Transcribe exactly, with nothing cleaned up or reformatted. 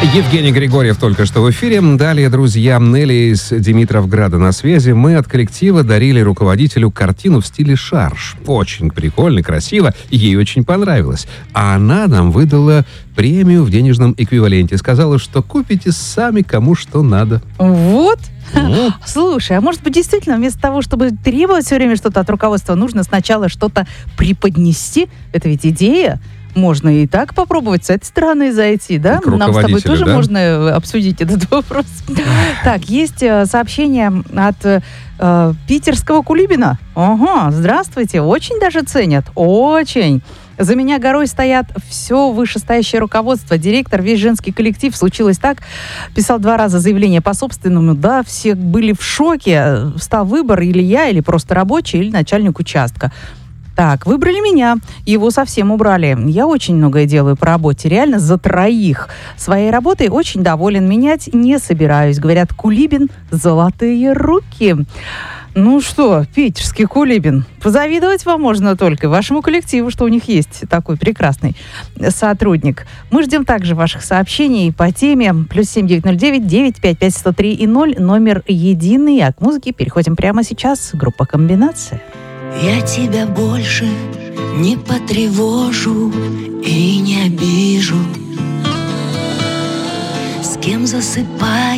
Евгений Григорьев только что в эфире. Далее, друзья, Нелли из Димитровграда на связи. Мы от коллектива дарили руководителю картину в стиле шарж. Очень прикольно, красиво, и ей очень понравилось. А она нам выдала премию в денежном эквиваленте. Сказала, что купите сами кому что надо. Вот. Ну. Слушай, а может быть, действительно, вместо того, чтобы требовать все время что-то от руководства, нужно сначала что-то преподнести? Это ведь идея. Можно и так попробовать с этой стороны зайти, да? Нам с тобой тоже да? можно обсудить этот вопрос. Так, есть сообщение от э, питерского Кулибина. Ага, здравствуйте, очень даже ценят, очень. За меня горой стоят все вышестоящее руководство. Директор, весь женский коллектив. Случилось так. Писал два раза заявление по собственному. Да, все были в шоке. Стал выбор, или я, или просто рабочий, или начальник участка. Так, выбрали меня, его совсем убрали. Я очень многое делаю по работе, реально за троих. Своей работой очень доволен, менять не собираюсь. Говорят, Кулибин – золотые руки. Ну что, питерский Кулибин, позавидовать вам можно только вашему коллективу, что у них есть такой прекрасный сотрудник. Мы ждем также ваших сообщений по теме плюс семь девять ноль девять девять пять пять сто три и ноль, номер единый. А к музыке переходим прямо сейчас. Группа «Комбинация». Я тебя больше не потревожу и не обижу. С кем засыпаю